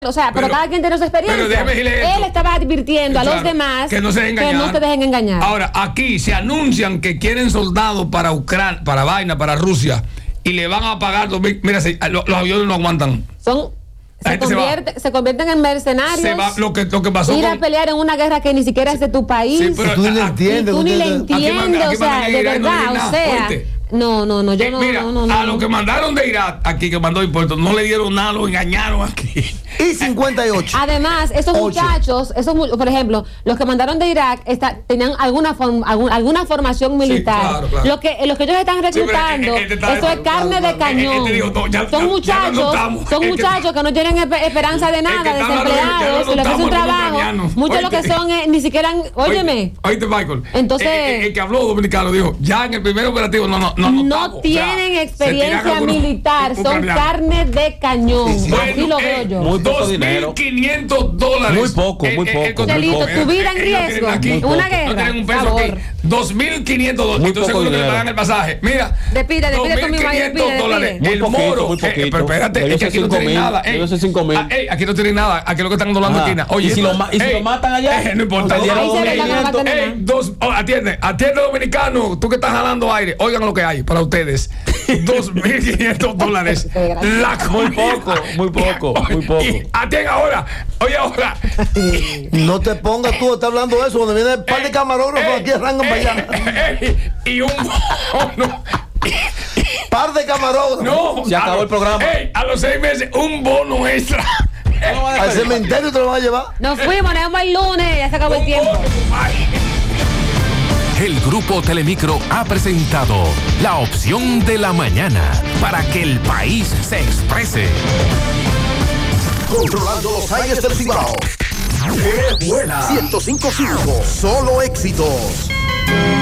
O sea, pero cada quien tiene su experiencia. Él estaba advirtiendo a los demás que no se dejen engañar. Ahora, aquí se anuncian que quieren soldados para Ucrania, para Rusia, y le van a pagar 2.000. Mira, los aviones no aguantan. Se convierten en mercenarios. Lo que pasó ir a pelear en una guerra que ni siquiera es de tu país. Sí, pero tú ni le entiendes. Tú ni le entiendes, o sea, de verdad, o sea. No, yo no. Mira, a los que mandaron de Irak, aquí que mandó impuestos, no le dieron nada, lo engañaron aquí. Y 58. Además, esos muchachos, por ejemplo, los que mandaron de Irak tenían alguna formación militar. Sí, claro. Los que ellos están reclutando, eso es carne de cañón. Son muchachos que no tienen esperanza de nada, desempleados, y les hacen un trabajo. Muchos de los que son ni siquiera, óyeme. Oíste, Michael. Entonces, el que habló dominicano dijo, ya en el primer operativo no tienen experiencia militar, son carne de cañón. Así lo veo yo. Muy poco dinero. $2.500. Muy poco. Celito, tu vida en riesgo. Una guerra. No tienen un peso aquí. $2.500. Entonces seguro que le pagan el pasaje. Mira, despide $2.500. El moro. Pero espérate, es que aquí no tienen nada. Aquí no tienen nada. Aquí lo que están dolando esquina. Oye, ¿y si lo matan allá? No importa. Atiende, dominicano. Tú que estás jalando aire. Oigan lo que hay para ustedes. $2.500. Muy poco. Atiende ahora. Oye, ahora. No te pongas tú, está hablando de eso. Donde viene el par de camarógrafos aquí arrancan para allá. Y un bono. Par de camarógrafos. No, se acabó el programa. A los 6 meses, un bono extra. Al cementerio te lo van a llevar. Nos fuimos, nos vemos el lunes. Ya se acabó el tiempo. El Grupo Telemicro ha presentado La Opción de la Mañana para que el país se exprese. Controlando los aires del Cibao. ¡Qué buena! 105.5. Solo éxitos.